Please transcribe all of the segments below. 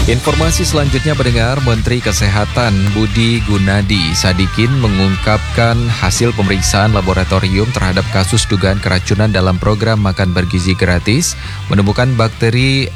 Informasi selanjutnya pendengar, Menteri Kesehatan Budi Gunadi Sadikin mengungkapkan hasil pemeriksaan laboratorium terhadap kasus dugaan keracunan dalam program makan bergizi gratis menemukan bakteri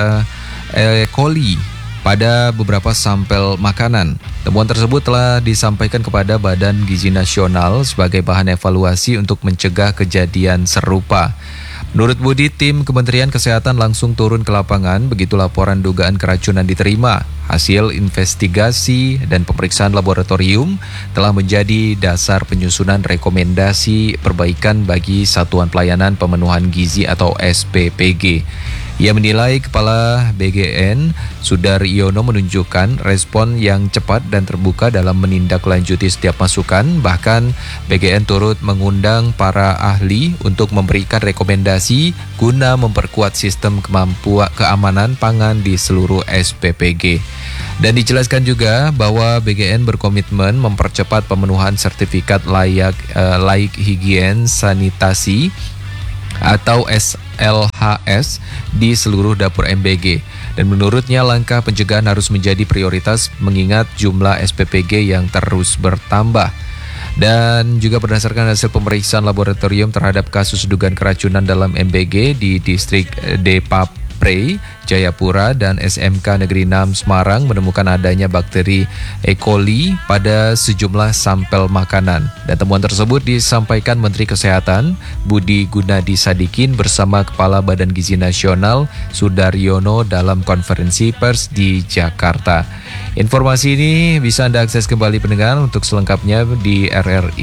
E. coli pada beberapa sampel makanan. Temuan tersebut telah disampaikan kepada Badan Gizi Nasional sebagai bahan evaluasi untuk mencegah kejadian serupa. Menurut Budi, tim Kementerian Kesehatan langsung turun ke lapangan begitu laporan dugaan keracunan diterima. Hasil investigasi dan pemeriksaan laboratorium telah menjadi dasar penyusunan rekomendasi perbaikan bagi Satuan Pelayanan Pemenuhan Gizi atau SPPG. Ia menilai Kepala BGN Sudaryono menunjukkan respon yang cepat dan terbuka dalam menindaklanjuti setiap masukan. Bahkan BGN turut mengundang para ahli untuk memberikan rekomendasi guna memperkuat sistem keamanan pangan di seluruh SPPG. Dan dijelaskan juga bahwa BGN berkomitmen mempercepat pemenuhan sertifikat layak higien sanitasi atau SLHS di seluruh dapur MBG. Dan menurutnya langkah pencegahan harus menjadi prioritas mengingat jumlah SPPG yang terus bertambah. Dan juga berdasarkan hasil pemeriksaan laboratorium terhadap kasus dugaan keracunan dalam MBG di distrik Depapre, Jayapura dan SMK Negeri 6 Semarang menemukan adanya bakteri E. coli pada sejumlah sampel makanan. Dan temuan tersebut disampaikan Menteri Kesehatan Budi Gunadi Sadikin bersama Kepala Badan Gizi Nasional Sudaryono dalam konferensi pers di Jakarta. Informasi ini bisa Anda akses kembali pendengar untuk selengkapnya di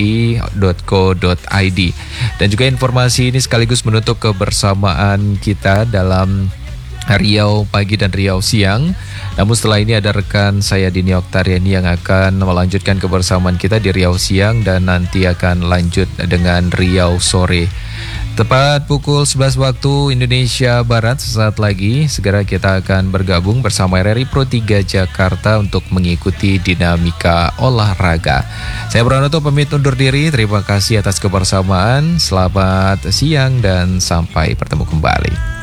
rri.co.id. Dan juga informasi ini sekaligus menutup kebersamaan kita dalam Riau Pagi dan Riau Siang. Namun setelah ini ada rekan saya Dini Oktariani yang akan melanjutkan kebersamaan kita di Riau Siang dan nanti akan lanjut dengan Riau Sore. Tepat pukul 11 waktu Indonesia Barat, sesaat lagi segera kita akan bergabung bersama RRI Pro 3 Jakarta untuk mengikuti dinamika olahraga. Saya Pranoto pamit undur diri, terima kasih atas kebersamaan, selamat siang dan sampai bertemu kembali.